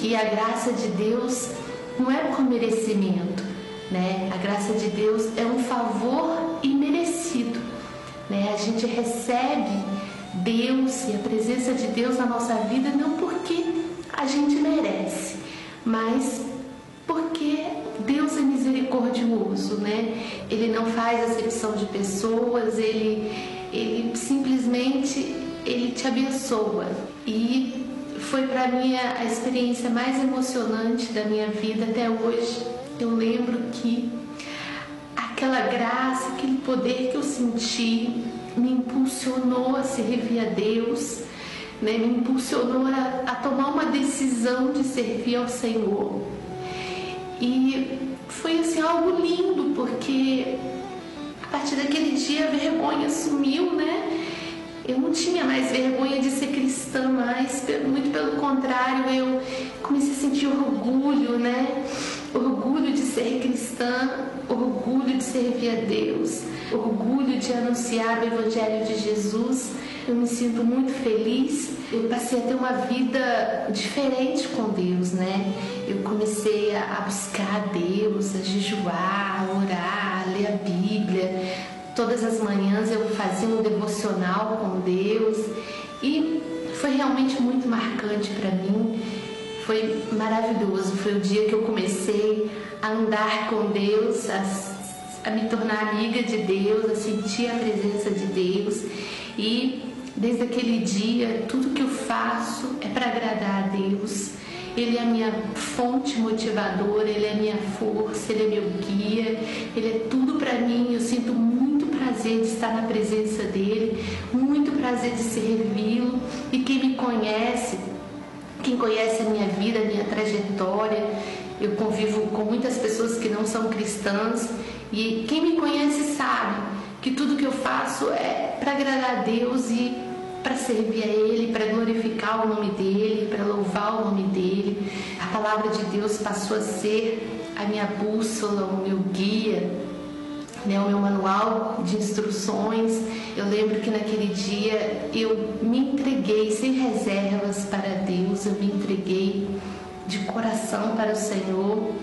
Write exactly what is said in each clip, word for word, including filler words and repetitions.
que a graça de Deus não é por merecimento, né? A graça de Deus é um favor imerecido, né? A gente recebe Deus e a presença de Deus na nossa vida não porque a gente merece, mas porque Deus é misericordioso, né? Ele não faz acepção de pessoas, ele, ele simplesmente ele te abençoa. E foi para mim a, a experiência mais emocionante da minha vida até hoje. Eu lembro que aquela graça, aquele poder que eu senti me impulsionou a servir a Deus, né? Me impulsionou a, a tomar uma decisão de servir ao Senhor. E foi assim algo lindo, porque a partir daquele dia a vergonha sumiu, né? Eu não tinha mais vergonha de ser cristã mais, muito pelo contrário, eu comecei a sentir orgulho, né? Orgulho de ser cristã, orgulho de servir a Deus, orgulho de anunciar o Evangelho de Jesus. Eu me sinto muito feliz. Eu passei a ter uma vida diferente com Deus, né? Eu comecei a buscar a Deus, a jejuar, a orar, a ler a Bíblia. Todas as manhãs eu fazia um devocional com Deus e foi realmente muito marcante para mim. Foi maravilhoso. Foi o dia que eu comecei a andar com Deus, a, a me tornar amiga de Deus, a sentir a presença de Deus. E desde aquele dia, tudo que eu faço é para agradar a Deus. Ele é a minha fonte motivadora, Ele é a minha força, Ele é meu guia, Ele é tudo para mim. Eu sinto muito prazer de estar na presença dEle, muito prazer de servi-lo. E quem me conhece, quem conhece a minha vida, a minha trajetória, eu convivo com muitas pessoas que não são cristãs, e quem me conhece sabe que tudo que eu faço é para agradar a Deus e para servir a Ele, para glorificar o nome dEle, para louvar o nome dEle. A palavra de Deus passou a ser a minha bússola, o meu guia, né, o meu manual de instruções. Eu lembro que naquele dia eu me entreguei sem reservas para Deus, eu me entreguei de coração para o Senhor.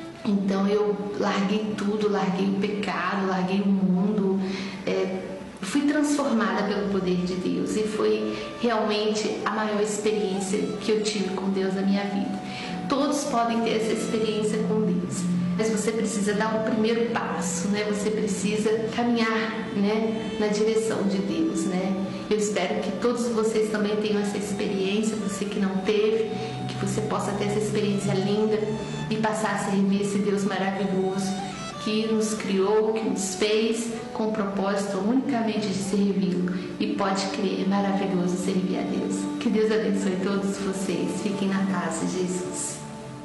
Então eu larguei tudo, larguei o pecado, larguei o mundo, é, fui transformada pelo poder de Deus e foi realmente a maior experiência que eu tive com Deus na minha vida. Todos podem ter essa experiência com Deus, mas você precisa dar o primeiro passo, né? Você precisa caminhar, né, na direção de Deus, né? Eu espero que todos vocês também tenham essa experiência, você que não teve, que você possa ter essa experiência linda e passar a servir esse Deus maravilhoso que nos criou, que nos fez com o propósito unicamente de servi-lo. E pode crer, é maravilhoso servir a Deus. Que Deus abençoe todos vocês. Fiquem na paz de Jesus.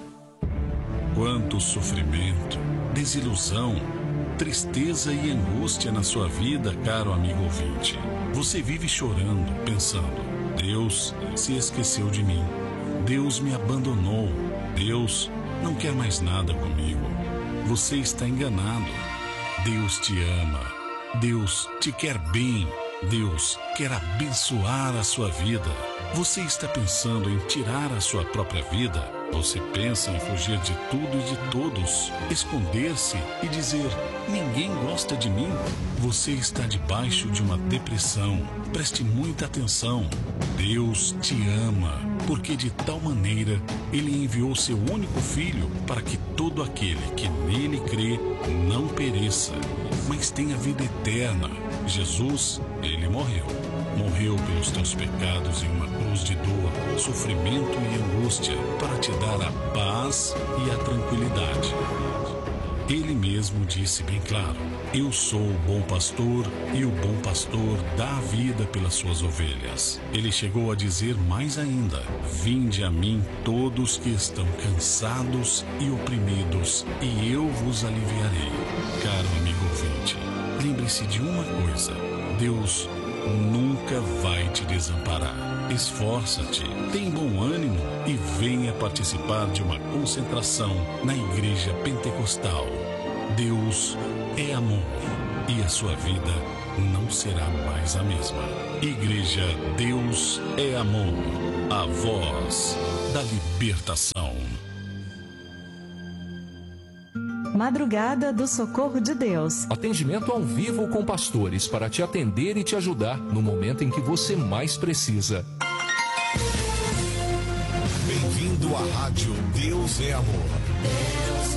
Quanto sofrimento, desilusão, tristeza e angústia na sua vida, caro amigo ouvinte. Você vive chorando, pensando: Deus se esqueceu de mim, Deus me abandonou, Deus não quer mais nada comigo. Você está enganado. Deus te ama, Deus te quer bem, Deus quer abençoar a sua vida. Você está pensando em tirar a sua própria vida? Você pensa em fugir de tudo e de todos, esconder-se e dizer: ninguém gosta de mim? Você está debaixo de uma depressão. Preste muita atenção. Deus te ama, porque de tal maneira Ele enviou seu único Filho para que todo aquele que nele crê não pereça, mas tenha vida eterna. Jesus, Ele morreu. Morreu pelos teus pecados em uma cruz de dor, sofrimento e angústia, para te dar a paz e a tranquilidade. Ele mesmo disse bem claro: eu sou o bom pastor e o bom pastor dá a vida pelas suas ovelhas. Ele chegou a dizer mais ainda: vinde a mim todos que estão cansados e oprimidos, e eu vos aliviarei. Caro amigo ouvinte, lembre-se de uma coisa: Deus nunca vai te desamparar. Esforça-te, tem bom ânimo e venha participar de uma concentração na Igreja Pentecostal. Deus é amor e a sua vida não será mais a mesma. Igreja Deus é Amor. a voz da libertação. Madrugada do Socorro de Deus. Atendimento ao vivo com pastores para te atender e te ajudar no momento em que você mais precisa. Bem-vindo à Rádio Deus é Amor. Deus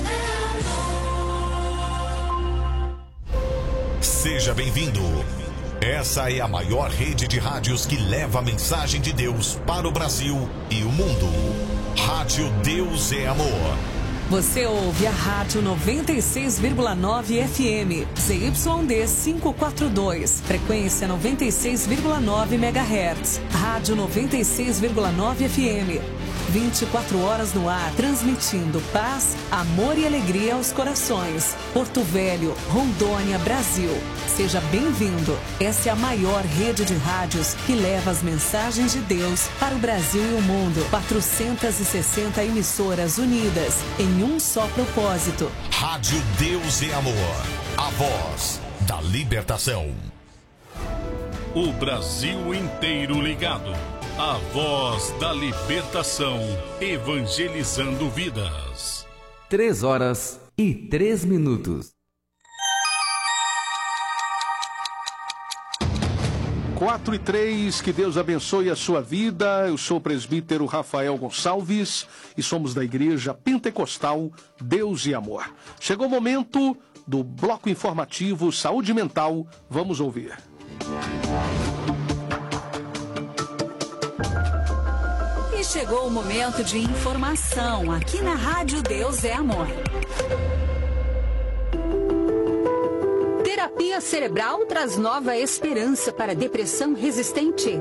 é amor. Seja bem-vindo. Essa é a maior rede de rádios que leva a mensagem de Deus para o Brasil e o mundo. Rádio Deus é Amor. Você ouve a Rádio noventa e seis vírgula nove F M, Z Y D quinhentos e quarenta e dois, frequência noventa e seis vírgula nove megahertz. Rádio noventa e seis vírgula nove F M, vinte e quatro horas no ar, transmitindo paz, amor e alegria aos corações. Porto Velho, Rondônia, Brasil. Seja bem-vindo. Essa é a maior rede de rádios que leva as mensagens de Deus para o Brasil e o mundo. quatrocentas e sessenta emissoras unidas em um só propósito. Rádio Deus é Amor, a voz da libertação. O Brasil inteiro ligado. A voz da libertação, evangelizando vidas. Três horas e três minutos. Quatro e três, que Deus abençoe a sua vida. Eu sou o presbítero Rafael Gonçalves e somos da Igreja Pentecostal Deus e Amor. Chegou o momento do bloco informativo Saúde Mental. Vamos ouvir. E chegou o momento de informação aqui na Rádio Deus é Amor. Terapia cerebral traz nova esperança para depressão resistente.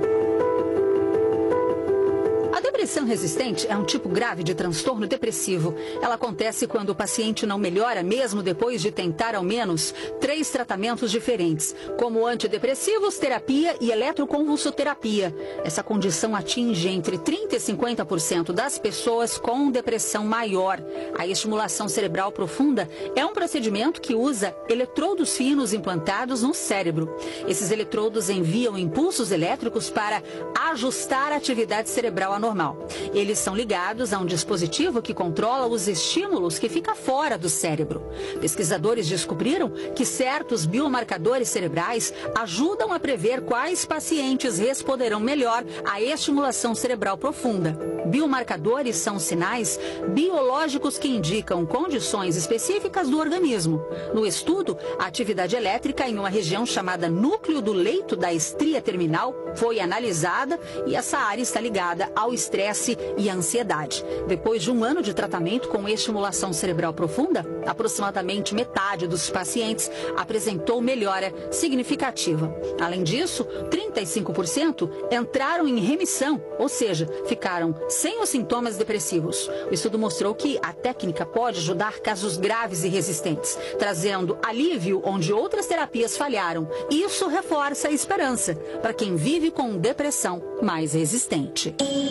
A depressão resistente é um tipo grave de transtorno depressivo. Ela acontece quando o paciente não melhora, mesmo depois de tentar ao menos três tratamentos diferentes, como antidepressivos, terapia e eletroconvulsoterapia. Essa condição atinge entre trinta e cinquenta por cento das pessoas com depressão maior. A estimulação cerebral profunda é um procedimento que usa eletrodos finos implantados no cérebro. Esses eletrodos enviam impulsos elétricos para ajustar a atividade cerebral anormal. Eles são ligados a um dispositivo que controla os estímulos que fica fora do cérebro. Pesquisadores descobriram que certos biomarcadores cerebrais ajudam a prever quais pacientes responderão melhor à estimulação cerebral profunda. Biomarcadores são sinais biológicos que indicam condições específicas do organismo. No estudo, a atividade elétrica em uma região chamada núcleo do leito da estria terminal foi analisada e essa área está ligada ao estresse e à ansiedade. Depois de um ano de tratamento com estimulação cerebral profunda, aproximadamente metade dos pacientes apresentou melhora significativa. Além disso, trinta e cinco por cento entraram em remissão, ou seja, ficaram sem os sintomas depressivos. O estudo mostrou que a técnica pode ajudar casos graves e resistentes, trazendo alívio onde outras terapias falharam. Isso reforça a esperança para quem vive com depressão mais resistente.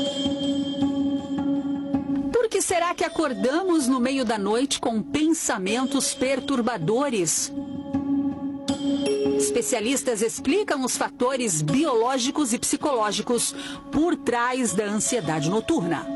Por que será que acordamos no meio da noite com pensamentos perturbadores? Especialistas explicam os fatores biológicos e psicológicos por trás da ansiedade noturna.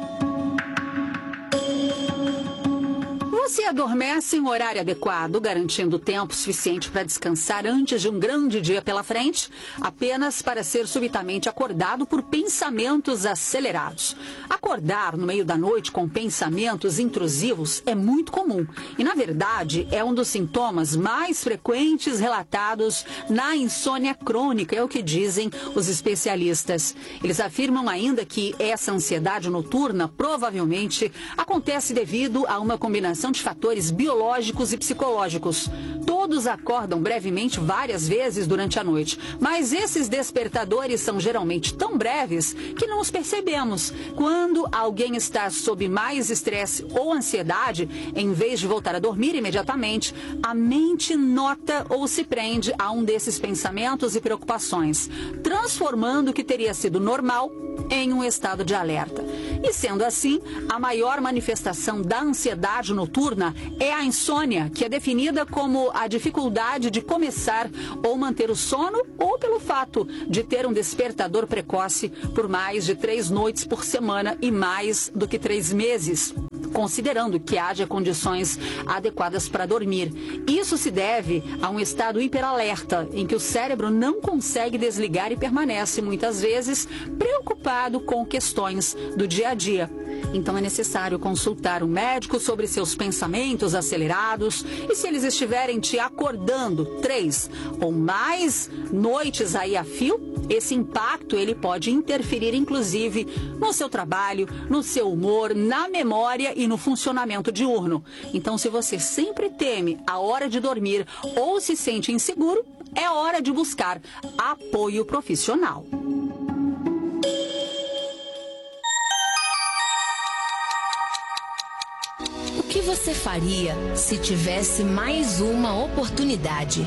Você adormece em um horário adequado, garantindo tempo suficiente para descansar antes de um grande dia pela frente, apenas para ser subitamente acordado por pensamentos acelerados. Acordar no meio da noite com pensamentos intrusivos é muito comum e, na verdade, é um dos sintomas mais frequentes relatados na insônia crônica, é o que dizem os especialistas. Eles afirmam ainda que essa ansiedade noturna provavelmente acontece devido a uma combinação de fatores biológicos e psicológicos. Todos acordam brevemente várias vezes durante a noite, mas esses despertadores são geralmente tão breves que não os percebemos. Quando alguém está sob mais estresse ou ansiedade, em vez de voltar a dormir imediatamente, a mente nota ou se prende a um desses pensamentos e preocupações, transformando o que teria sido normal em um estado de alerta. E sendo assim, a maior manifestação da ansiedade noturna é a insônia, que é definida como a dificuldade de começar ou manter o sono, ou pelo fato de ter um despertador precoce por mais de três noites por semana e mais do que três meses, considerando que haja condições adequadas para dormir. Isso se deve a um estado hiperalerta, em que o cérebro não consegue desligar e permanece, muitas vezes, preocupado com questões do dia a dia. Então é necessário consultar um médico sobre seus pensamentos acelerados e se eles estiverem te acordando três ou mais noites aí a fio, esse impacto ele pode interferir inclusive no seu trabalho, no seu humor, na memória e no funcionamento diurno. Então, se você sempre teme a hora de dormir ou se sente inseguro, é hora de buscar apoio profissional. O que você faria se tivesse mais uma oportunidade?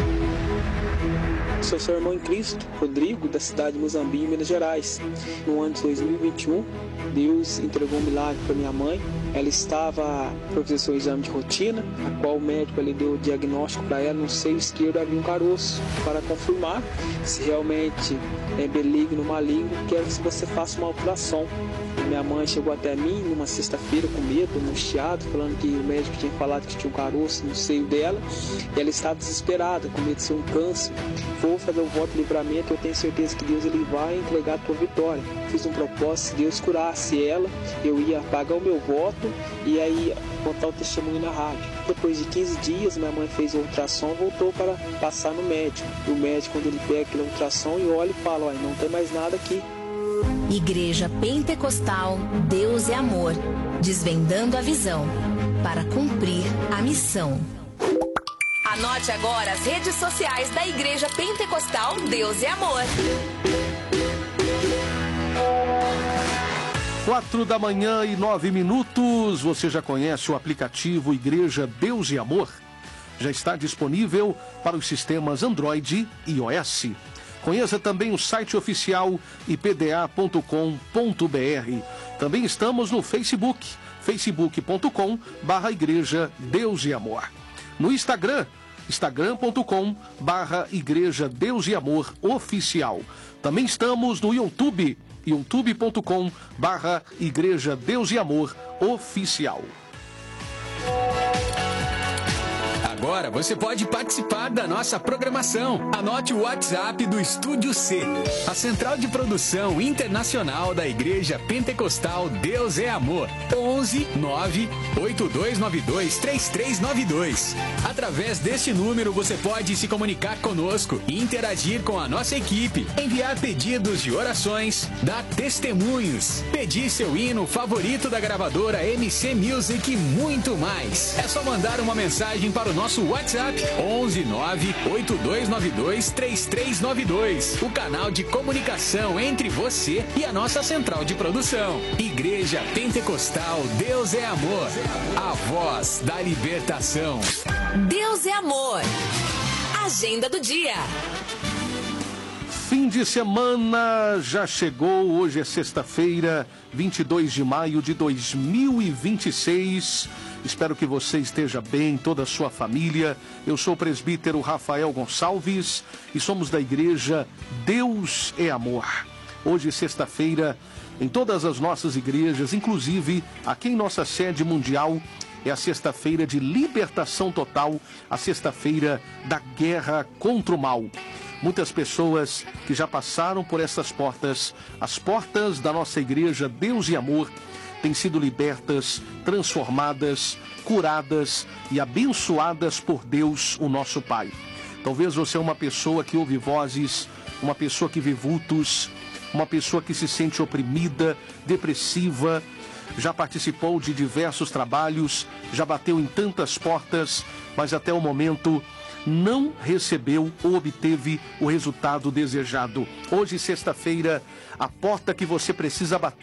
Sou seu irmão em Cristo, Rodrigo, da cidade de Muzambique, Minas Gerais. No ano de dois mil e vinte e um, Deus entregou um milagre para minha mãe. Ela estava para fazer seu exame de rotina, a qual o médico ele deu o diagnóstico para ela, no seio esquerdo havia um caroço. Para confirmar se realmente é benigno ou maligno, quero que você faça uma ultrassom. Minha mãe chegou até mim numa sexta-feira com medo, angustiado, falando que o médico tinha falado que tinha um caroço no seio dela. E ela estava desesperada, com medo de ser um câncer. Vou fazer o voto de livramento, eu tenho certeza que Deus ele vai entregar a tua vitória. Fiz um propósito, se Deus curasse ela, eu ia pagar o meu voto e aí contar o testemunho na rádio. Depois de quinze dias, minha mãe fez o ultrassom e voltou para passar no médico. E o médico, quando ele pega aquele ultrassom e olha e fala, olha, não tem mais nada aqui. Igreja Pentecostal Deus é Amor, desvendando a visão para cumprir a missão. Anote agora as redes sociais da Igreja Pentecostal Deus é Amor. Quatro da manhã e nove minutos. Você já conhece o aplicativo Igreja Deus e Amor? Já está disponível para os sistemas Android e iOS. Conheça também o site oficial i p d a ponto com ponto b r. Também estamos no Facebook, facebook ponto com barra Igreja Deus e Amor. No Instagram, instagram ponto com barra Igreja Deus e Amor Oficial. Também estamos no YouTube, youtube ponto com barra Igreja Deus e Amor Oficial. Agora você pode participar da nossa programação. Anote o WhatsApp do Estúdio C, a central de produção internacional da Igreja Pentecostal Deus é Amor. onze nove oito dois nove dois três três nove dois. Através deste número você pode se comunicar conosco e interagir com a nossa equipe, enviar pedidos de orações, dar testemunhos, pedir seu hino favorito da gravadora M C Music e muito mais. É só mandar uma mensagem para o nosso Nosso WhatsApp onze nove oito dois nove dois três três nove dois. O canal de comunicação entre você e a nossa central de produção. Igreja Pentecostal Deus é Amor. A voz da libertação. Deus é Amor. Agenda do dia. Fim de semana já chegou. Hoje é sexta-feira, vinte e dois de maio de dois mil e vinte e seis. Espero que você esteja bem, toda a sua família. Eu sou o presbítero Rafael Gonçalves e somos da Igreja Deus é Amor. Hoje, sexta-feira, em todas as nossas igrejas, inclusive aqui em nossa sede mundial, é a sexta-feira de libertação total, a sexta-feira da guerra contra o mal. Muitas pessoas que já passaram por essas portas, as portas da nossa Igreja Deus e Amor, têm sido libertas, transformadas, curadas e abençoadas por Deus, o nosso Pai. Talvez você é uma pessoa que ouve vozes, uma pessoa que vê vultos, uma pessoa que se sente oprimida, depressiva, já participou de diversos trabalhos, já bateu em tantas portas, mas até o momento não recebeu ou obteve o resultado desejado. Hoje, sexta-feira, a porta que você precisa bater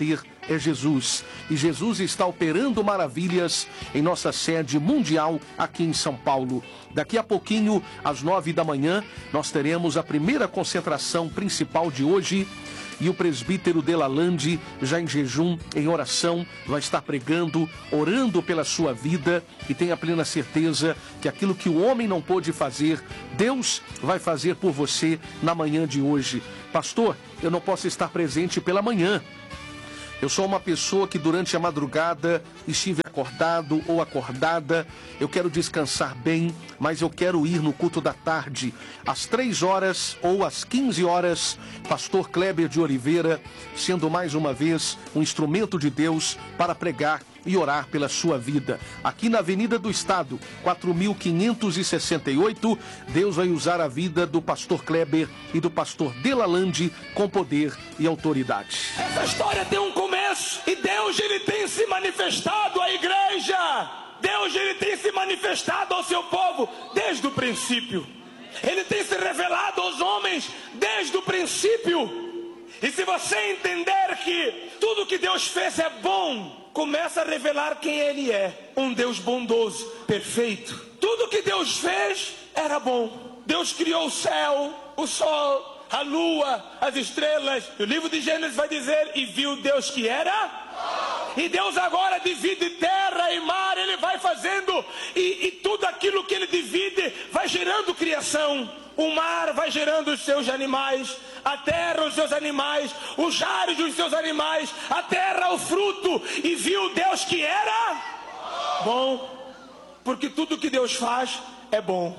é Jesus. E Jesus está operando maravilhas em nossa sede mundial aqui em São Paulo. Daqui a pouquinho, às nove da manhã, nós teremos a primeira concentração principal de hoje. E o presbítero Delalande, já em jejum, em oração, vai estar pregando, orando pela sua vida, e tenha plena certeza que aquilo que o homem não pôde fazer, Deus vai fazer por você na manhã de hoje. Pastor, eu não posso estar presente pela manhã. Eu sou uma pessoa que durante a madrugada estive acordado ou acordada. Eu quero descansar bem, mas eu quero ir no culto da tarde, às três horas ou às quinze horas. Pastor Kleber de Oliveira, sendo mais uma vez um instrumento de Deus para pregar e orar pela sua vida. Aqui na Avenida do Estado, quatro mil quinhentos e sessenta e oito, Deus vai usar a vida do pastor Kleber e do pastor Delalande com poder e autoridade. Essa história tem um começo e Deus ele tem se manifestado à igreja. Deus ele tem se manifestado ao seu povo desde o princípio. Ele tem se revelado aos homens desde o princípio. E se você entender que tudo que Deus fez é bom, começa a revelar quem Ele é. Um Deus bondoso, perfeito. Tudo que Deus fez era bom. Deus criou o céu, o sol, a lua, as estrelas. O livro de Gênesis vai dizer, e viu Deus que era. E Deus agora divide terra e mar. Ele vai fazendo, e, e tudo aquilo que Ele divide vai gerando criação. O mar vai gerando os seus animais, a terra os seus animais, os ares os seus animais, a terra o fruto. E viu Deus que era bom, porque tudo que Deus faz é bom.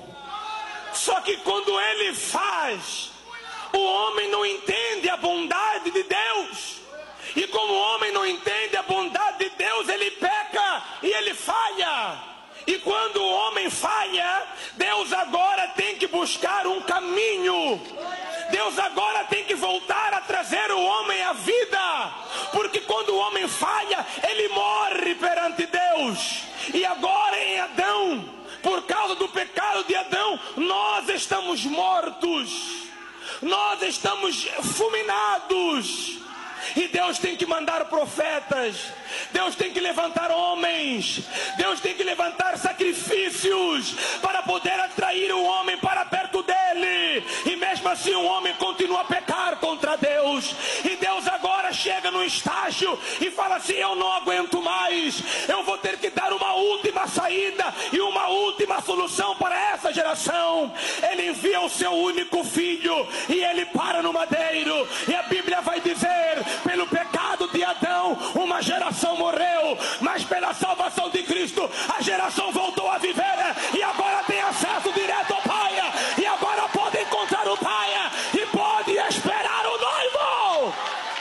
Só que quando Ele faz, o homem não entende a bondade de Deus. E como o homem não entende a bondade de Deus, ele peca e ele falha. E quando o homem falha, Deus agora tem que buscar um caminho. Deus agora tem que voltar a trazer o homem à vida. Porque quando o homem falha, ele morre perante Deus. E agora em Adão, por causa do pecado de Adão, nós estamos mortos. Nós estamos fulminados. E Deus tem que mandar profetas, Deus tem que levantar homens, Deus tem que levantar sacrifícios para poder atrair o homem para perto dele. E mesmo assim o homem continua a pecar contra Deus. E Deus agora chega no estágio e fala assim: eu não aguento mais, eu vou ter que dar uma última saída e uma última solução para essa geração. Ele envia o seu único filho e ele para no madeiro. E a Bíblia vai dizer: pelo pecado de Adão, uma geração morreu, mas pela salvação de Cristo, a geração voltou a viver e agora tem acesso direto ao Pai. E agora pode encontrar o Pai e pode esperar o noivo.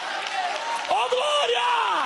Oh, glória!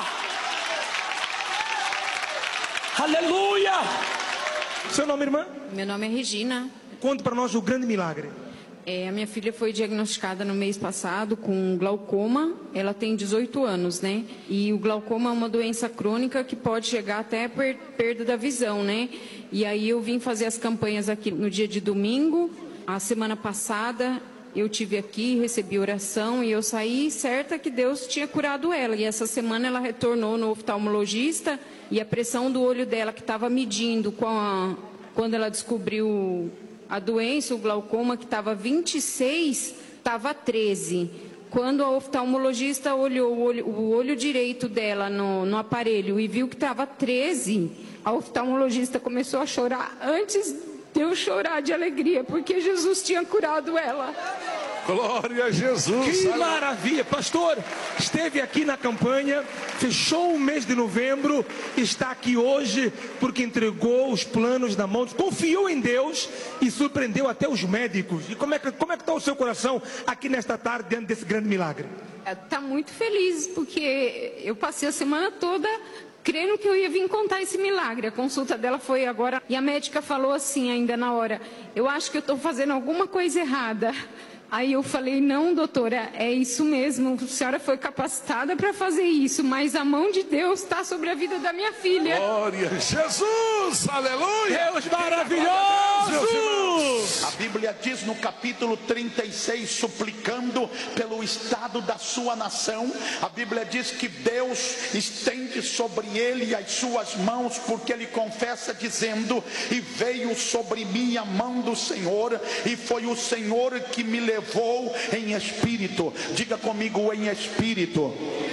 Aleluia! Seu nome, irmã? Meu nome é Regina. Conte para nós o grande milagre. É, a minha filha foi diagnosticada no mês passado com glaucoma. Ela tem dezoito anos, né? E o glaucoma é uma doença crônica que pode chegar até a per perda da visão, né? E aí eu vim fazer as campanhas aqui no dia de domingo. A semana passada eu tive aqui, recebi oração e eu saí certa que Deus tinha curado ela. E essa semana ela retornou no oftalmologista e a pressão do olho dela, que estava medindo com a, quando ela descobriu a doença, o glaucoma, que estava vinte e seis, estava treze. Quando a oftalmologista olhou o olho, o olho direito dela no, no aparelho e viu que estava treze, a oftalmologista começou a chorar antes de eu chorar de alegria, porque Jesus tinha curado ela. Glória a Jesus. Que maravilha. Pastor, esteve aqui na campanha, fechou o mês de novembro, está aqui hoje porque entregou os planos na mão, confiou em Deus e surpreendeu até os médicos. E como é que como é que está o seu coração aqui nesta tarde diante desse grande milagre? Está muito feliz, porque eu passei a semana toda crendo que eu ia vir contar esse milagre. A consulta dela foi agora e a médica falou assim ainda na hora: eu acho que eu estou fazendo alguma coisa errada. Aí eu falei: não, doutora, é isso mesmo, a senhora foi capacitada para fazer isso, mas a mão de Deus está sobre a vida da minha filha. Glória a Jesus, aleluia. Deus maravilhoso. A Bíblia diz no capítulo trinta e seis, suplicando pelo estado da sua nação, a Bíblia diz que Deus estende sobre ele as suas mãos, porque ele confessa dizendo: e veio sobre mim a mão do Senhor, e foi o Senhor que me levou em espírito. Diga comigo, em espírito.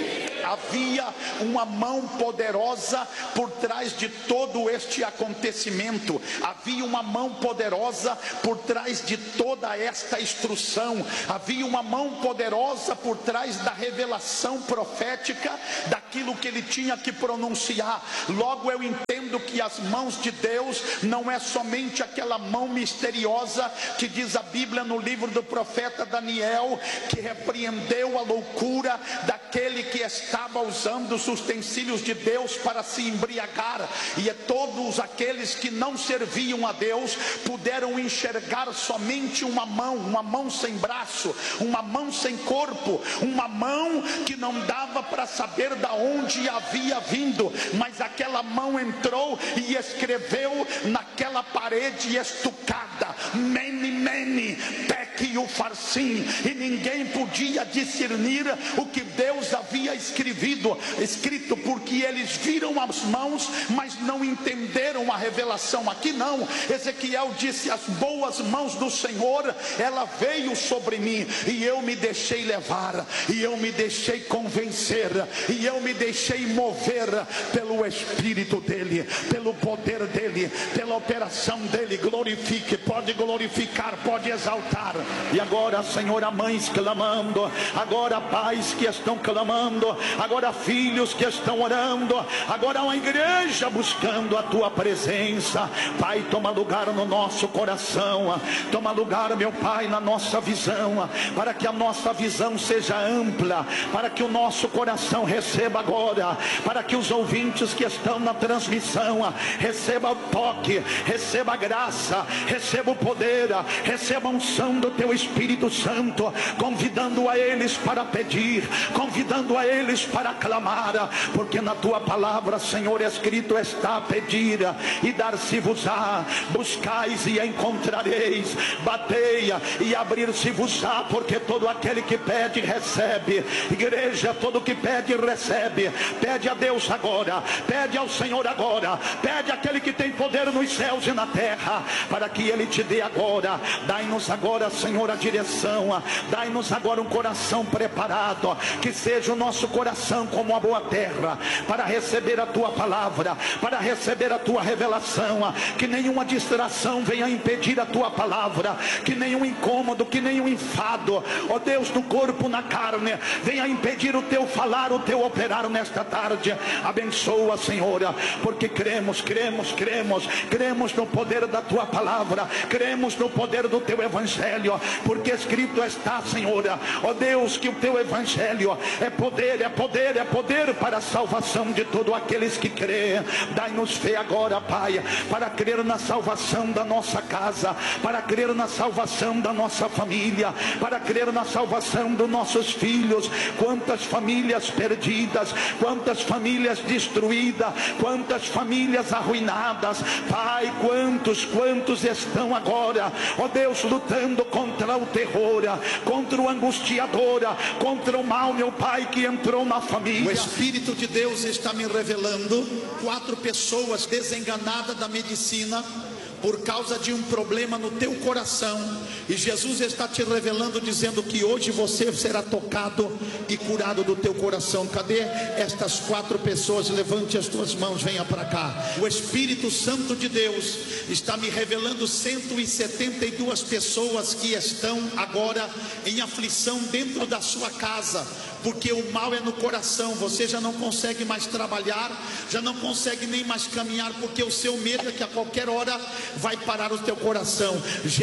Havia uma mão poderosa por trás de todo este acontecimento. Havia uma mão poderosa por trás de toda esta instrução. Havia uma mão poderosa por trás da revelação profética daquilo que ele tinha que pronunciar. Logo eu entendo que as mãos de Deus não é somente aquela mão misteriosa que diz a Bíblia no livro do profeta Daniel, que repreendeu a loucura daquele que está estava usando os utensílios de Deus para se embriagar, e é todos aqueles que não serviam a Deus puderam enxergar somente uma mão, uma mão sem braço, uma mão sem corpo, uma mão que não dava para saber da onde havia vindo, mas aquela mão entrou e escreveu naquela parede estucada: Mene, Mene, Tekel Upharsin, e ninguém podia discernir o que Deus havia escrito escrito, porque eles viram as mãos, mas não entenderam a revelação. Aqui não, Ezequiel disse: as boas mãos do Senhor, ela veio sobre mim, e eu me deixei levar, e eu me deixei convencer, e eu me deixei mover pelo Espírito dele, pelo poder dele, pela operação dele. Glorifique, pode glorificar, pode exaltar. E agora, Senhor, há mães clamando, agora pais que estão clamando, agora filhos que estão orando, agora uma igreja buscando a tua presença. Pai, toma lugar no nosso coração, toma lugar, meu Pai, na nossa visão, para que a nossa visão seja ampla, para que o nosso coração receba agora, para que os ouvintes que estão na transmissão recebam o toque, receba a graça, receba o poder, receba a unção do teu Espírito Santo, convidando a eles para pedir, convidando a eles para clamar, porque na tua palavra, Senhor, escrito está: pedir e dar-se-vos-á, buscais e encontrareis, bateia e abrir-se-vos-á, porque todo aquele que pede recebe. Igreja, todo que pede recebe. Pede a Deus agora, pede ao Senhor agora, pede àquele que tem poder nos céus e na terra, para que ele te dê agora. Dai-nos agora, Senhor, a direção, dai-nos agora um coração preparado, que seja o nosso coração como uma boa terra, para receber a tua palavra, para receber a tua revelação, que nenhuma distração venha impedir a tua palavra, que nenhum incômodo, que nenhum enfado, ó Deus, no corpo, na carne, venha impedir o teu falar, o teu operar nesta tarde. Abençoa, Senhor, porque cremos, cremos, cremos, cremos no poder da tua palavra, cremos no poder do teu evangelho, porque escrito está, Senhor, ó Deus, que o teu evangelho é poder, é poder, é poder para a salvação de todos aqueles que creem. Dai-nos fé agora, Pai, para crer na salvação da nossa casa, para crer na salvação da nossa família, para crer na salvação dos nossos filhos. Quantas famílias perdidas, quantas famílias destruídas, quantas famílias arruinadas, Pai, quantos, quantos estão agora, ó Deus, lutando contra o terror, contra o angustiador, contra o mal, meu Pai, que entrou na família. O Espírito de Deus está me revelando quatro pessoas desenganadas da medicina por causa de um problema no teu coração, e Jesus está te revelando, dizendo que hoje você será tocado e curado do teu coração. Cadê estas quatro pessoas? Levante as tuas mãos, venha para cá. O Espírito Santo de Deus está me revelando cento e setenta e duas pessoas que estão agora em aflição dentro da sua casa, porque o mal é no coração. Você já não consegue mais trabalhar, já não consegue nem mais caminhar, porque o seu medo é que a qualquer hora vai parar o teu coração.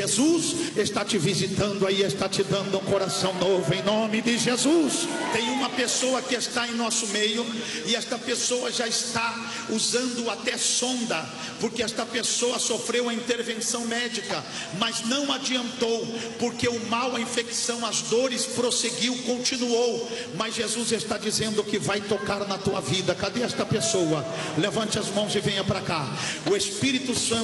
Jesus está te visitando aí, está te dando um coração novo, em nome de Jesus. Tem uma pessoa que está em nosso meio, e esta pessoa já está usando até sonda, porque esta pessoa sofreu a intervenção médica, mas não adiantou, porque o mal, a infecção, as dores prosseguiu, continuou. Mas Jesus está dizendo que vai tocar na tua vida. Cadê esta pessoa? Levante as mãos e venha para cá. O Espírito Santo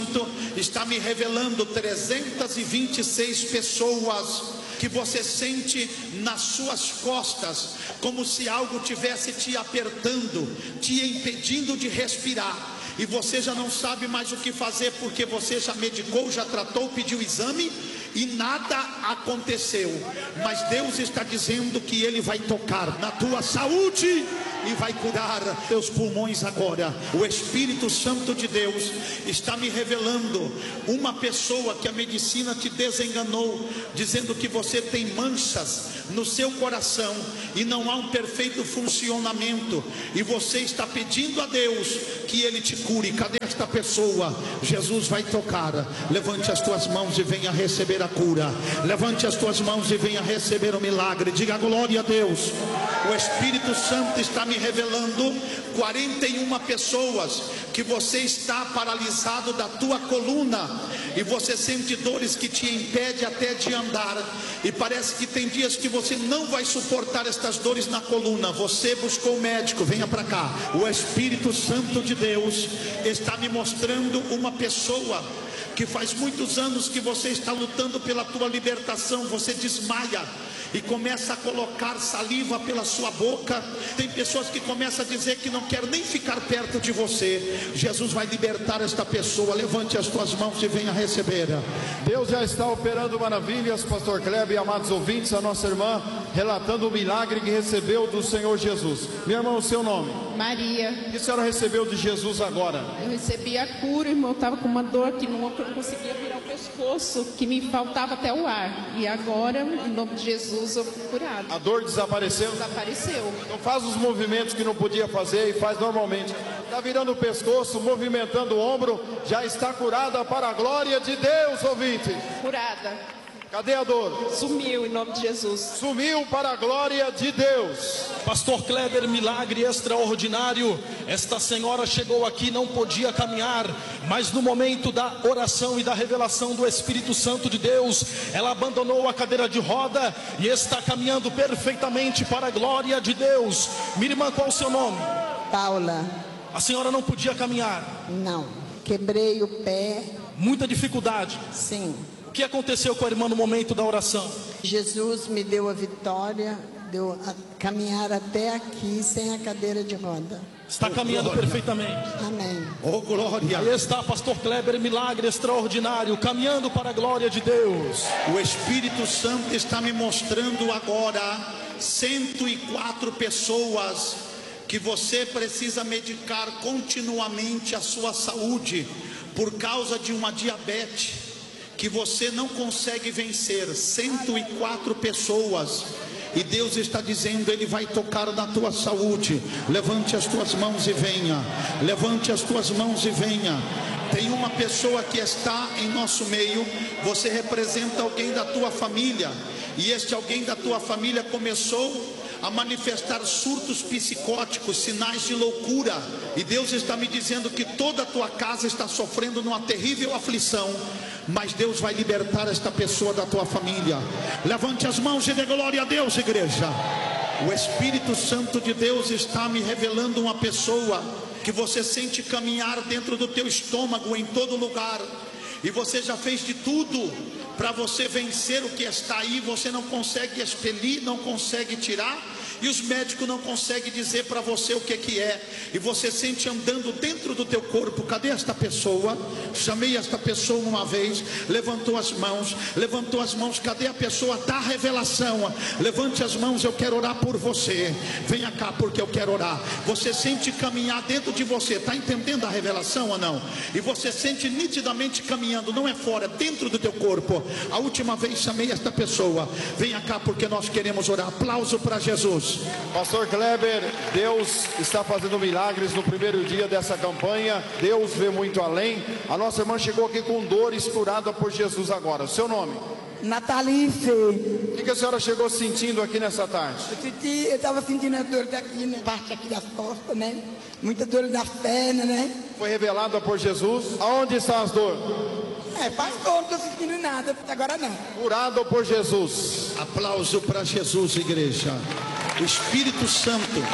está me revelando trezentas e vinte e seis pessoas que você sente nas suas costas, como se algo tivesse te apertando, te impedindo de respirar, e você já não sabe mais o que fazer, porque você já medicou, já tratou, pediu exame e nada aconteceu. Mas Deus está dizendo que Ele vai tocar na tua saúde e vai curar teus pulmões agora. O Espírito Santo de Deus está me revelando uma pessoa que a medicina te desenganou, dizendo que você tem manchas no seu coração e não há um perfeito funcionamento, e você está pedindo a Deus que Ele te cure. Cadê esta pessoa? Jesus vai tocar. Levante as tuas mãos e venha receber a cura. Levante as tuas mãos e venha receber o milagre. Diga glória a Deus. O Espírito Santo está me revelando quarenta e uma pessoas que você está paralisado da tua coluna e você sente dores que te impedem até de andar, e parece que tem dias que você não vai suportar estas dores na coluna. Você buscou o médico, venha para cá. O Espírito Santo de Deus está me mostrando uma pessoa que faz muitos anos que você está lutando pela tua libertação. Você desmaia e começa a colocar saliva pela sua boca. Tem pessoas que começam a dizer que não quer nem ficar perto de você. Jesus vai libertar esta pessoa. Levante as tuas mãos e venha receber. Deus já está operando maravilhas, pastor Kleber e amados ouvintes. A nossa irmã relatando o milagre que recebeu do Senhor Jesus. Minha irmã, o seu nome? Maria. O que a senhora recebeu de Jesus agora? Eu recebi a cura, irmão. Eu estava com uma dor que não, não conseguia virar o pescoço, que me faltava até o ar. E agora, em nome de Jesus, eu fui curado. A dor desapareceu? Desapareceu. Então faz os movimentos que não podia fazer e faz normalmente. Está virando o pescoço, movimentando o ombro. Já está curada para a glória de Deus, ouvinte. Curada. Cadê a dor? Sumiu em nome de Jesus. Sumiu para a glória de Deus. Pastor Kleber, milagre extraordinário. Esta senhora chegou aqui, não podia caminhar, mas no momento da oração e da revelação do Espírito Santo de Deus, ela abandonou a cadeira de roda e está caminhando perfeitamente para a glória de Deus. Minha irmã, qual o seu nome? Paula. A senhora não podia caminhar? Não, quebrei o pé. Muita dificuldade? Sim. O que aconteceu com a irmã no momento da oração? Jesus me deu a vitória, deu a caminhar até aqui sem a cadeira de roda. Está caminhando perfeitamente. Amém. Oh, glória. Aí está, pastor Kleber, milagre extraordinário, caminhando para a glória de Deus. O Espírito Santo está me mostrando agora cento e quatro pessoas que você precisa medicar continuamente a sua saúde por causa de uma diabetes que você não consegue vencer. Cento e quatro pessoas, e Deus está dizendo, Ele vai tocar na tua saúde. Levante as tuas mãos e venha. Levante as tuas mãos e venha. Tem uma pessoa que está em nosso meio. Você representa alguém da tua família, e este alguém da tua família começou a manifestar surtos psicóticos, sinais de loucura, e Deus está me dizendo que toda a tua casa está sofrendo numa terrível aflição, mas Deus vai libertar esta pessoa da tua família. Levante as mãos e dê glória a Deus, igreja. O Espírito Santo de Deus está me revelando uma pessoa que você sente caminhar dentro do teu estômago em todo lugar, e você já fez de tudo para você vencer o que está aí. Você não consegue expelir, não consegue tirar, e os médicos não conseguem dizer para você o que que é, e você sente andando dentro do teu corpo. Cadê esta pessoa? Chamei esta pessoa uma vez, levantou as mãos, levantou as mãos. Cadê a pessoa da revelação? Levante as mãos, eu quero orar por você. Venha cá porque eu quero orar. Você sente caminhar dentro de você, está entendendo a revelação ou não? E você sente nitidamente caminhando, não é fora, dentro do teu corpo. A última vez chamei esta pessoa. Venha cá porque nós queremos orar. Aplauso para Jesus. Pastor Kleber, Deus está fazendo milagres no primeiro dia dessa campanha. Deus vê muito além. A nossa irmã chegou aqui com dores, curada por Jesus agora. O seu nome? Natalice. O que, que a senhora chegou sentindo aqui nessa tarde? Eu senti, eu estava sentindo a dor daqui, né? Parte aqui das costas, né? Muita dor das pernas, né? Foi revelada por Jesus. Aonde estão as dores? É, pastor, não estou sentindo nada, agora não. Curado por Jesus. Aplauso para Jesus, igreja. O Espírito Santo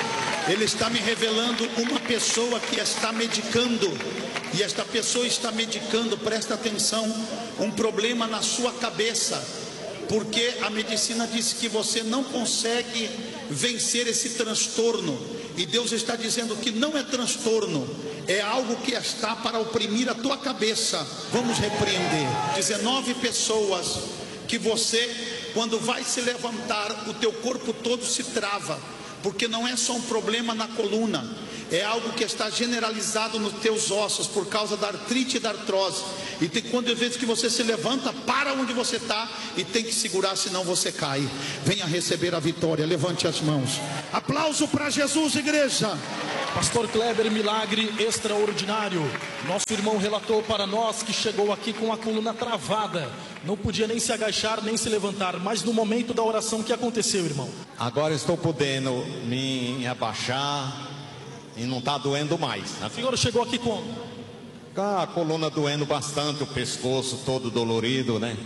Ele está me revelando uma pessoa que está medicando. E esta pessoa está medicando, presta atenção, um problema na sua cabeça. Porque a medicina diz que você não consegue vencer esse transtorno. E Deus está dizendo que não é transtorno, é algo que está para oprimir a tua cabeça. Vamos repreender. dezenove pessoas que você, quando vai se levantar, o teu corpo todo se trava. Porque não é só um problema na coluna, é algo que está generalizado nos teus ossos por causa da artrite e da artrose. E tem, quando eu vejo que você se levanta, para onde você está e tem que segurar, senão você cai. Venha receber a vitória, levante as mãos. Aplauso para Jesus, igreja. Pastor Kleber, milagre extraordinário. Nosso irmão relatou para nós que chegou aqui com a coluna travada. Não podia nem se agachar, nem se levantar. Mas no momento da oração, o que aconteceu, irmão? Agora estou podendo me abaixar e não está doendo mais. O senhor chegou aqui como? A coluna doendo bastante, o pescoço todo dolorido, né?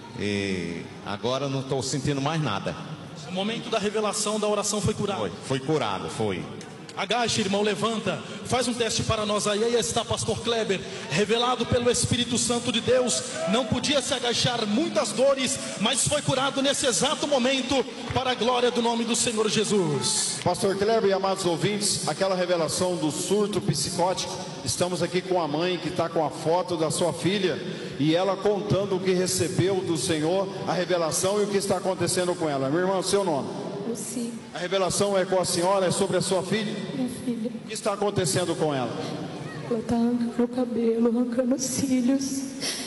E agora não estou sentindo mais nada. No momento da revelação da oração foi curado? Foi, foi curado, foi. Agache, irmão, levanta, faz um teste para nós aí. Aí está pastor Kleber, revelado pelo Espírito Santo de Deus, não podia se agachar, muitas dores, mas foi curado nesse exato momento, para a glória do nome do Senhor Jesus. Pastor Kleber e amados ouvintes, aquela revelação do surto psicótico, estamos aqui com a mãe que está com a foto da sua filha, e ela contando o que recebeu do Senhor, a revelação e o que está acontecendo com ela. Meu irmão, seu nome? Sim. A revelação é com a senhora, é sobre a sua filha? Minha filha. O que está acontecendo com ela? Ela está arrancando o cabelo, arrancando os cílios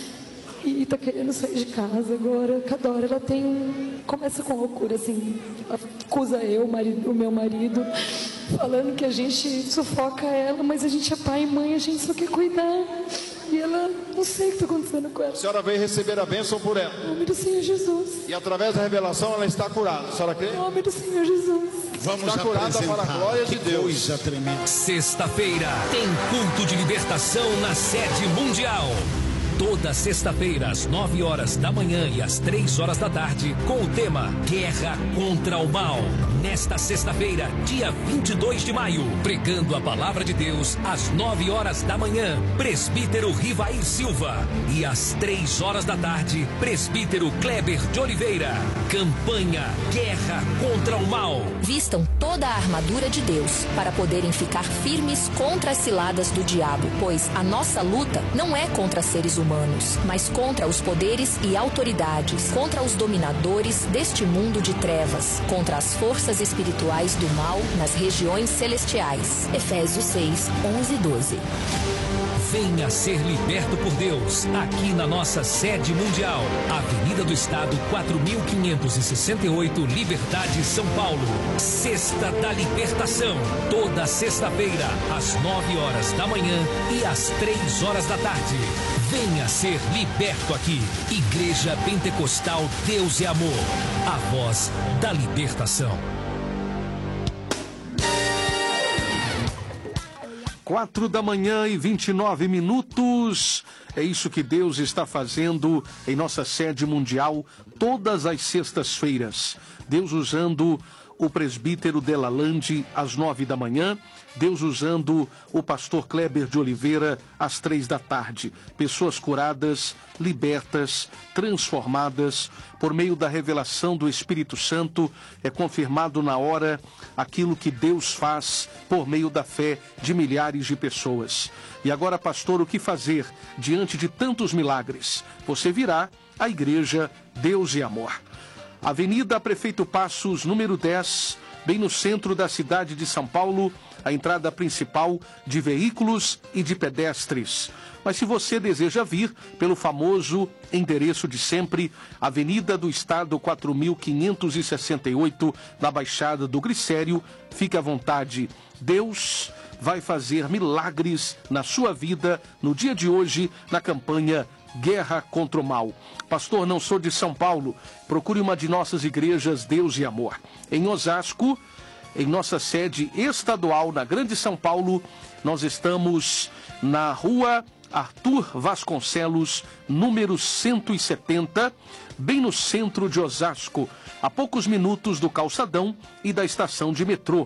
e está querendo sair de casa agora. Cada hora ela tem um... começa com loucura, assim, ela acusa eu, o, marido, o meu marido, falando que a gente sufoca ela, mas a gente é pai e mãe, a gente só quer cuidar. E ela, não sei o que está acontecendo com ela. A senhora veio receber a bênção por ela. Em nome do Senhor Jesus. E através da revelação ela está curada. A senhora crê? Em nome do Senhor Jesus. Vamos está curada para a glória de Deus. Coisa tremenda. Sexta-feira tem culto de libertação na sede mundial. Toda sexta-feira, às nove horas da manhã e às três horas da tarde, com o tema Guerra contra o Mal. Nesta sexta-feira, dia vinte e dois de maio, pregando a palavra de Deus, às nove horas da manhã, presbítero Rivair Silva. E às três horas da tarde, presbítero Kleber de Oliveira. Campanha Guerra contra o Mal. Vistam toda a armadura de Deus para poderem ficar firmes contra as ciladas do diabo, pois a nossa luta não é contra seres humanos, mas contra os poderes e autoridades, contra os dominadores deste mundo de trevas, contra as forças espirituais do mal nas regiões celestiais. Efésios seis, onze e doze. Venha ser liberto por Deus, aqui na nossa sede mundial, Avenida do Estado quatro mil quinhentos e sessenta e oito, Liberdade, São Paulo. Sexta da Libertação, toda sexta-feira, às nove horas da manhã e às três horas da tarde. Venha ser liberto aqui. Igreja Pentecostal Deus é Amor, a voz da libertação. Quatro da manhã e vinte e nove minutos. É isso que Deus está fazendo em nossa sede mundial todas as sextas-feiras. Deus usando o presbítero Delalande às nove da manhã. Deus usando o pastor Kleber de Oliveira às três da tarde. Pessoas curadas, libertas, transformadas por meio da revelação do Espírito Santo. É confirmado na hora aquilo que Deus faz por meio da fé de milhares de pessoas. E agora, pastor, o que fazer diante de tantos milagres? Você virá à Igreja Deus e Amor. Avenida Prefeito Passos, número dez, bem no centro da cidade de São Paulo, a entrada principal de veículos e de pedestres. Mas se você deseja vir pelo famoso endereço de sempre, Avenida do Estado quatro mil quinhentos e sessenta e oito, na Baixada do Glicério, fique à vontade. Deus vai fazer milagres na sua vida no dia de hoje, na campanha Guerra contra o Mal. Pastor, não sou de São Paulo. Procure uma de nossas igrejas Deus e Amor. Em Osasco, em nossa sede estadual, na Grande São Paulo, nós estamos na rua Arthur Vasconcelos, número cento e setenta, bem no centro de Osasco, a poucos minutos do calçadão e da estação de metrô.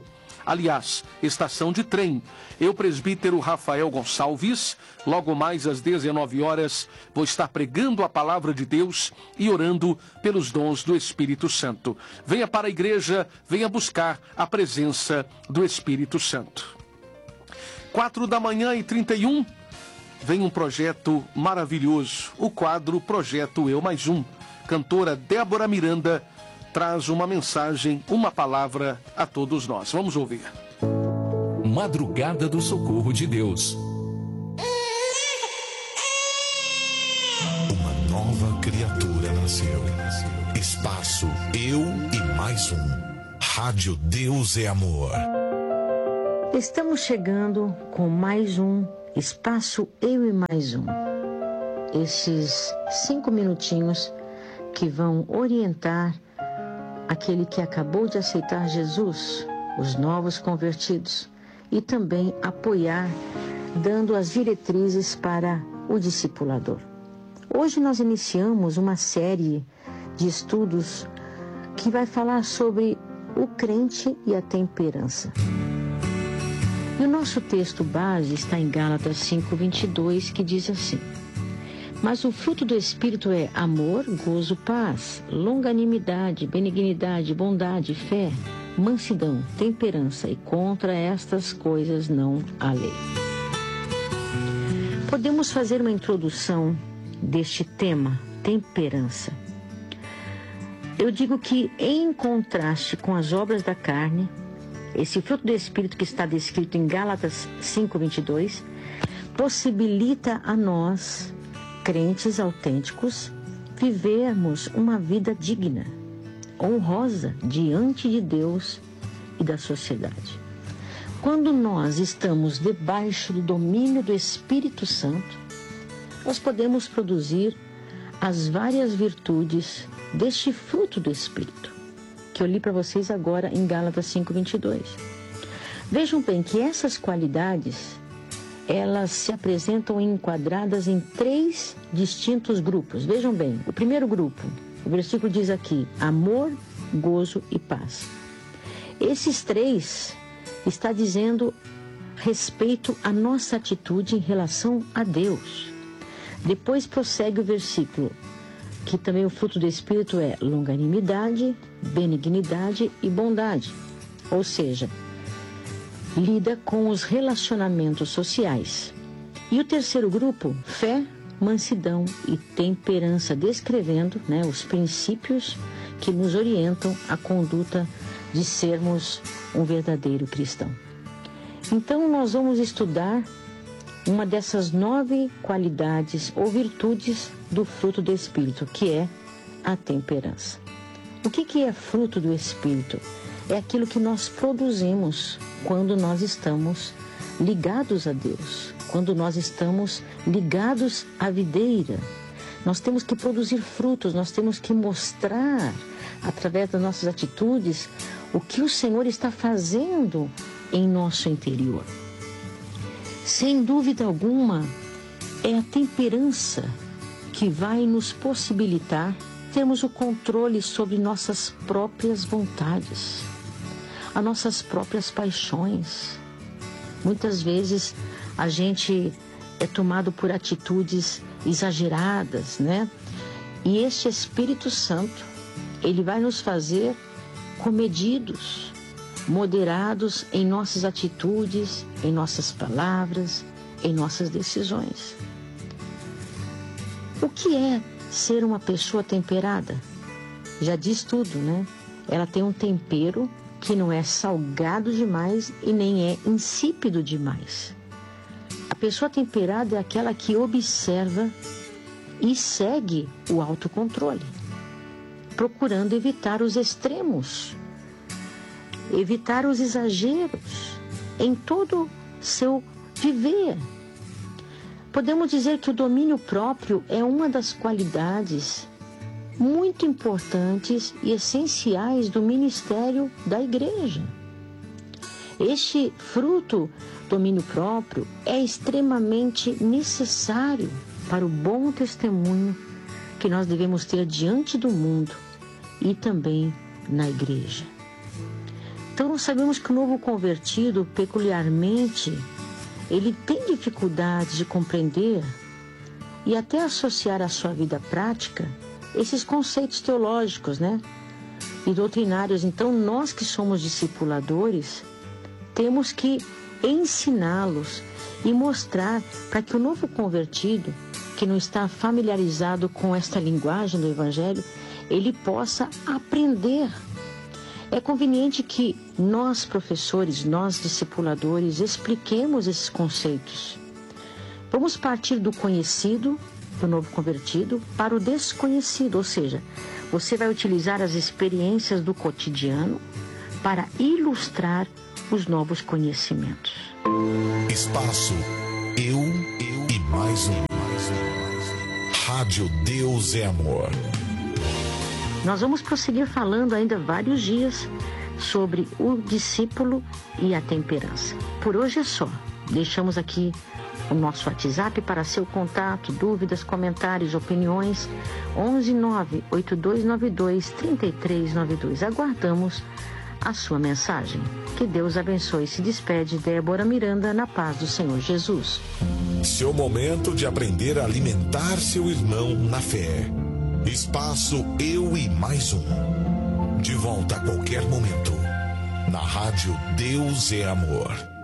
aliás, estação de trem. Eu, presbítero Rafael Gonçalves, logo mais às dezenove horas, vou estar pregando a palavra de Deus e orando pelos dons do Espírito Santo. Venha para a igreja, venha buscar a presença do Espírito Santo. Quatro da manhã e trinta e um, vem um projeto maravilhoso, o quadro Projeto Eu Mais Um. Cantora Débora Miranda traz uma mensagem, uma palavra a todos nós. Vamos ouvir. Madrugada do Socorro de Deus. Uma nova criatura nasceu. Espaço Eu e Mais Um. Rádio Deus é Amor. Estamos chegando com mais um Espaço Eu e Mais Um. Esses cinco minutinhos que vão orientar aquele que acabou de aceitar Jesus, os novos convertidos, e também apoiar, dando as diretrizes para o discipulador. Hoje nós iniciamos uma série de estudos que vai falar sobre o crente e a temperança. E o nosso texto base está em Gálatas cinco, vinte e dois, que diz assim: mas o fruto do Espírito é amor, gozo, paz, longanimidade, benignidade, bondade, fé, mansidão, temperança, e contra estas coisas não há lei. Podemos fazer uma introdução deste tema, temperança. Eu digo que, em contraste com as obras da carne, esse fruto do Espírito que está descrito em Gálatas cinco, vinte e dois, possibilita a nós, crentes autênticos, vivermos uma vida digna, honrosa diante de Deus e da sociedade. Quando nós estamos debaixo do domínio do Espírito Santo, nós podemos produzir as várias virtudes deste fruto do Espírito, que eu li para vocês agora em Gálatas cinco, vinte e dois. Vejam bem que essas qualidades, elas se apresentam enquadradas em três distintos grupos. Vejam bem, o primeiro grupo, o versículo diz aqui, amor, gozo e paz. Esses três está dizendo respeito à nossa atitude em relação a Deus. Depois prossegue o versículo, que também o fruto do Espírito é longanimidade, benignidade e bondade. Ou seja, lida com os relacionamentos sociais. E o terceiro grupo, fé, mansidão e temperança, descrevendo, né, os princípios que nos orientam à conduta de sermos um verdadeiro cristão. Então, nós vamos estudar uma dessas nove qualidades ou virtudes do fruto do Espírito, que é a temperança. O que que é fruto do Espírito? É aquilo que nós produzimos quando nós estamos ligados a Deus, quando nós estamos ligados à videira. Nós temos que produzir frutos, nós temos que mostrar, através das nossas atitudes, o que o Senhor está fazendo em nosso interior. Sem dúvida alguma, é a temperança que vai nos possibilitar termos o controle sobre nossas próprias vontades, as nossas próprias paixões. Muitas vezes a gente é tomado por atitudes exageradas, né? E este Espírito Santo, ele vai nos fazer comedidos, moderados em nossas atitudes, em nossas palavras, em nossas decisões. O que é ser uma pessoa temperada? Já diz tudo, né? Ela tem um tempero que não é salgado demais e nem é insípido demais. A pessoa temperada é aquela que observa e segue o autocontrole, procurando evitar os extremos, evitar os exageros em todo seu viver. Podemos dizer que o domínio próprio é uma das qualidades muito importantes e essenciais do ministério da igreja. Este fruto, domínio próprio, é extremamente necessário para o bom testemunho que nós devemos ter diante do mundo e também na igreja. Então nós sabemos que o novo convertido, peculiarmente, ele tem dificuldades de compreender e até associar à sua vida prática esses conceitos teológicos, né? E doutrinários. Então nós que somos discipuladores, temos que ensiná-los e mostrar para que o novo convertido, que não está familiarizado com esta linguagem do Evangelho, ele possa aprender. É conveniente que nós, professores, nós, discipuladores, expliquemos esses conceitos. Vamos partir do conhecido, do novo convertido, para o desconhecido, ou seja, você vai utilizar as experiências do cotidiano para ilustrar os novos conhecimentos. Espaço Eu, eu e mais um. Rádio Deus é Amor. Nós vamos prosseguir falando ainda vários dias sobre o discípulo e a temperança. Por hoje é só. Deixamos aqui o nosso WhatsApp para seu contato, dúvidas, comentários, opiniões. onze nove oito dois nove dois três três nove dois. Aguardamos a sua mensagem. Que Deus abençoe. Se despede Débora Miranda, na paz do Senhor Jesus. Seu momento de aprender a alimentar seu irmão na fé. Espaço Eu e mais um. De volta a qualquer momento. Na Rádio Deus é Amor.